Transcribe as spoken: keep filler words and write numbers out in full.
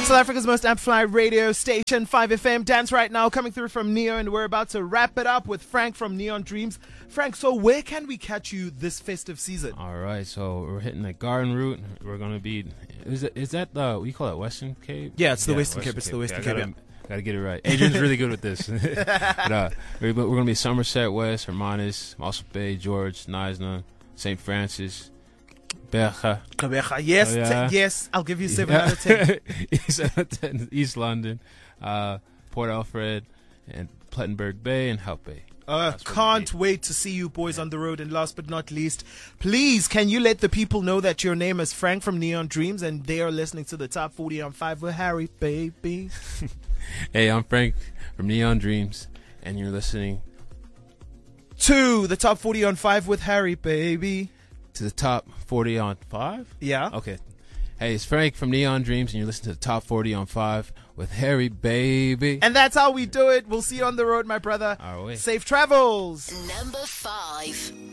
South Africa's most amplified radio station, five F M. Dance right now, coming through from Neo, and we're about to wrap it up with Frank from Neon Dreams. Frank, so where can we catch you this festive season? All right, so we're hitting the Garden Route. We're going to be, is, it, is that the, we call it Western Cape? Yeah, it's the yeah, Western, Western Cape. It's Cape. the Western yeah, Cape, gotta, yeah. Gotta get it right. Adrian's really good with this. but, uh, we're, we're going to be Somerset West, Hermanus, Mossel Bay, George, Knysna, Saint Francis, Berga. Yes, Oh, yeah. t- yes, I'll give you seven Yeah. out of ten. seven out of ten, East London, uh, Port Alfred, and Plettenberg Bay, and Hout Bay. Uh, can't wait to see you boys on the road. And last but not least, please, can you let the people know that your name is Frank from Neon Dreams and they are listening to the Top forty on five with Harry, baby? Hey, I'm Frank from Neon Dreams, and you're listening to the Top forty on five with Harry, baby. To the Top forty on five? Yeah. Okay. Hey, it's Frank from Neon Dreams, and you're listening to the Top forty on five with Harry, baby. And that's how we do it. We'll see you on the road, my brother. All right. Safe travels. Number five.